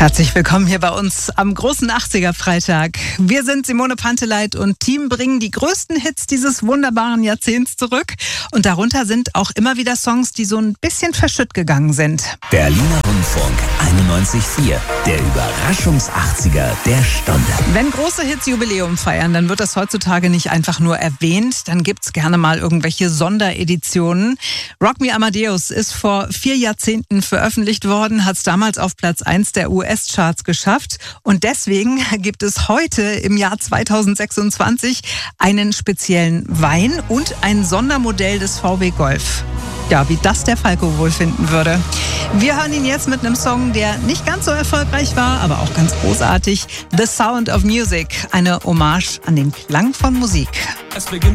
Herzlich willkommen hier bei uns am großen 80er-Freitag. Wir sind Simone Panteleit und Team bringen die größten Hits dieses wunderbaren Jahrzehnts zurück. Und darunter sind auch immer wieder Songs, die so ein bisschen verschütt gegangen sind. Berliner Rundfunk 91.4, der Überraschungs-80er der Stunde. Wenn große Hits Jubiläum feiern, dann wird das heutzutage nicht einfach nur erwähnt. Dann gibt's gerne mal irgendwelche Sondereditionen. Rock Me Amadeus ist vor 4 Jahrzehnten veröffentlicht worden, hat es damals auf Platz 1 der US-Charts geschafft. Und deswegen gibt es heute im Jahr 2026 einen speziellen Wein und ein Sondermodell des VW Golf. Ja, wie das der Falco wohl finden würde. Wir hören ihn jetzt mit einem Song, der nicht ganz so erfolgreich war, aber auch ganz großartig. The Sound of Music, eine Hommage an den Klang von Musik.